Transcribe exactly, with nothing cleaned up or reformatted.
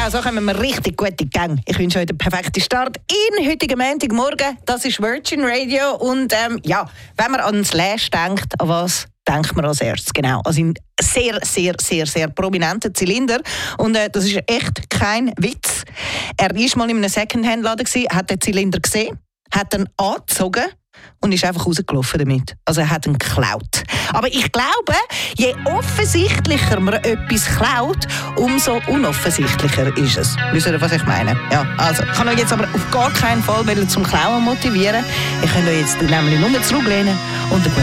Genau, so kommen wir richtig gut in die Gang. Ich wünsche euch den perfekten Start in heutigen Montagmorgen. Das ist Virgin Radio. Und ähm, ja, wenn man an Slash denkt, an was denkt man als erstes? Genau, also einen sehr, sehr, sehr, sehr prominenten Zylinder. Und äh, das ist echt kein Witz. Er war mal in einem Secondhand-Laden, hat den Zylinder gesehen, hat ihn angezogen und ist einfach rausgelaufen damit. Also er hat ihn geklaut. Aber ich glaube, je offensichtlicher man etwas klaut, umso unoffensichtlicher ist es. Wisst ihr, was ich meine? Ja, also, ich kann euch jetzt aber auf gar keinen Fall zum Klauen motivieren. Ich könnt euch jetzt nämlich nur zurücklehnen und